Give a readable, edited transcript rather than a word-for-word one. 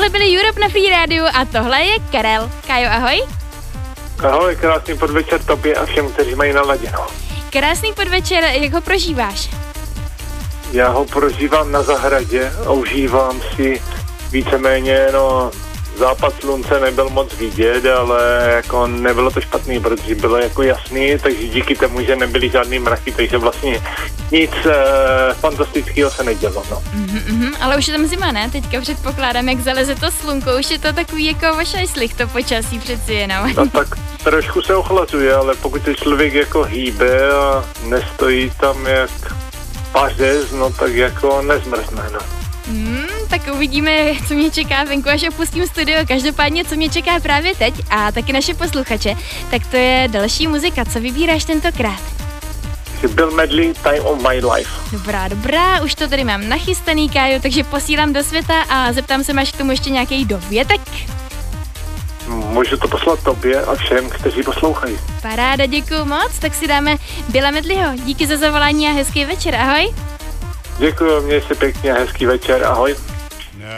Tohle byly Europe na Free Radio a tohle je Karel. Kájo, ahoj. Ahoj, krásný podvečer tobě a všem, kteří mají naladěno. Krásný podvečer, jak ho prožíváš? Já ho prožívám na zahradě a užívám si víceméně, západ slunce nebyl moc vidět, ale jako nebylo to špatný, protože bylo jako jasný, takže díky tomu, že nebyly žádný mraky, takže vlastně nic fantastického se nedělo, Ale už je tam zima, ne? Teďka předpokládám, jak zaleze to slunko, už je to takový jako vašajslich, to počasí přeci jenom. No tak trošku se ochlazuje, ale pokud se člověk jako hýbe a nestojí tam jak pařez, tak jako nezmrzne, Tak uvidíme, co mě čeká venku, až opustím studio. Každopádně, co mě čeká právě teď a taky naše posluchače, tak to je další muzika. Co vybíráš tentokrát? Bill Medley, Time of My Life. Dobrá, už to tady mám nachystaný, Kájo, takže posílám do světa a zeptám se, máš k tomu ještě nějaký dovětek? Můžu to poslat tobě a všem, kteří poslouchají. Paráda, děkuju moc, tak si dáme Billa Medleyho. Díky za zavolání a hezký večer, ahoj. Děkuju, měj se pěkně, hezký večer, ahoj.